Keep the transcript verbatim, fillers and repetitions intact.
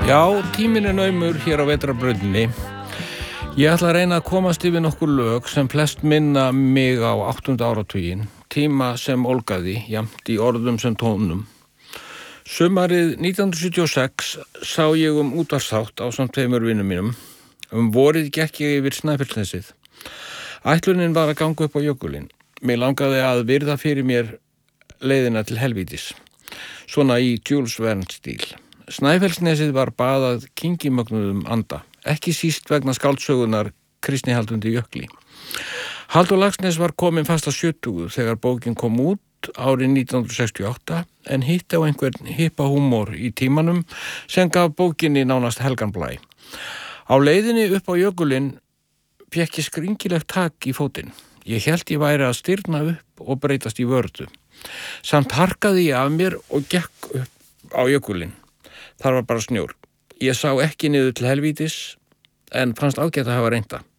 Já, tíminn er naumur hér á vetrarbrautinni. Ég ætla að reyna að komast yfir nokkur lög sem flest minna mig á áttunda áratuginn, tíma sem ólgaði, jafnt í orðum sem tónum. Sumarið nítján hundruð sjötíu og sex sá ég um útvarpsþátt ásamt tveimur vinum mínum. Um vorið gekk ég yfir Snæfellsnesið. Ætlunin var að ganga upp á jökulinn. Mig langaði að virða fyrir mér leiðina til helvítis, svona í Jules Verne stíl. Snæfellsnesið var baðað kyngimögnuðum anda, ekki síst vegna skáldsögunar Kristnihaldandi jökli. Halldór Laxness var komin fast að sjötugu þegar bókin kom út árið nítján hundruð sextíu og átta, en hitti á einhvern hippa húmor í tímanum sem gaf bókinni nánast helgan blæ. Á leiðinni upp á jökulinn fékk ég skringilegt tak í fótinn. Ég hélt ég væri að stirna upp og breytast í vördu. Samt harkaði ég af mér og gekk upp á jökulinn. Þar var bara snjór. Ég sá ekki niður til helvítis, en fannst ágætt að hafa reynda.